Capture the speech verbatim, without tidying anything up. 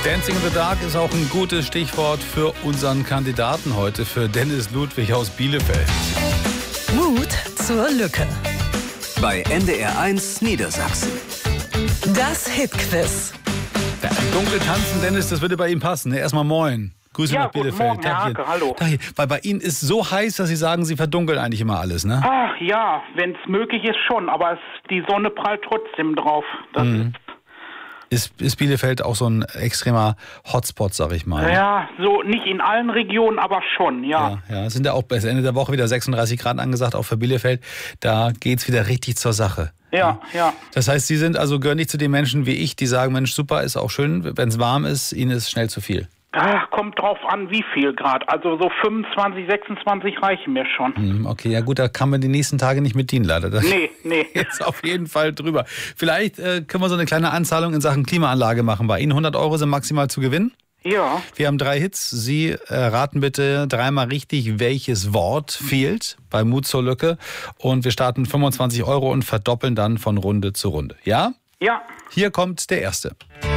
Dancing in the Dark ist auch ein gutes Stichwort für unseren Kandidaten heute, für Dennis Ludwig aus Bielefeld. Mut zur Lücke. Bei N D R eins Niedersachsen. Das Hitquiz. Ja, dunkel tanzen, Dennis, das würde bei ihm passen. Ne? Erstmal moin. Grüße Ja, nach Bielefeld. guten Morgen, Herr Tagchen. Hake, hallo. Tagchen. Weil bei Ihnen ist so heiß, dass Sie sagen, Sie verdunkeln eigentlich immer alles, ne? Ach ja, wenn es möglich ist schon, aber es, die Sonne prallt trotzdem drauf. Das Mhm. Ist, ist Bielefeld auch so ein extremer Hotspot, sag ich mal? ist, ja, so nicht in allen Regionen, aber schon, ja. Ja, ja, es sind ja auch bis Ende der Woche wieder sechsunddreißig Grad angesagt, auch für Bielefeld. Da geht's wieder richtig zur Sache. Ja, ja. Das heißt, Sie sind also gehören nicht zu den Menschen wie ich, die sagen, Mensch, super, ist auch schön, wenn es warm ist, Ihnen ist schnell zu viel. Ach, kommt drauf an, wie viel Grad. Also so fünfundzwanzig, sechsundzwanzig reichen mir schon. Hm, Okay, ja gut, da kann man die nächsten Tage nicht mit dienen, leider. Da Nee, nee. Jetzt auf jeden Fall drüber. Vielleicht äh, können wir so eine kleine Anzahlung in Sachen Klimaanlage machen. Bei Ihnen hundert Euro sind maximal zu gewinnen. Ja, Wir haben drei Hits. Sie äh, raten bitte dreimal richtig, welches Wort fehlt bei Mut zur Lücke. Und wir starten fünfundzwanzig Euro und verdoppeln dann von Runde zu Runde. Ja? ja. Hier kommt der erste.